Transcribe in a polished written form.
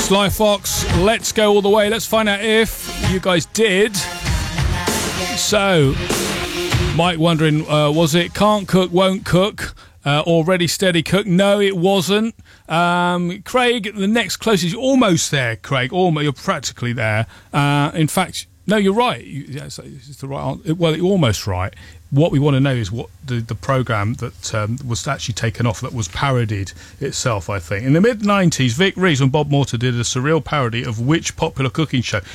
Sly Fox, Let's Go All the Way. Let's find out if you guys did. So, Mike wondering, was it Can't Cook, Won't Cook, or Ready, Steady, Cook? No, it wasn't. Craig, the next closest, you're almost there, Craig. Almost, you're practically there. In fact, no, you're right. It's the right answer. Well, you're almost right. What we want to know is what the programme that was actually taken off, that was parodied itself, I think. In the mid-90s, Vic Reeves and Bob Mortimer did a surreal parody of which popular cooking show?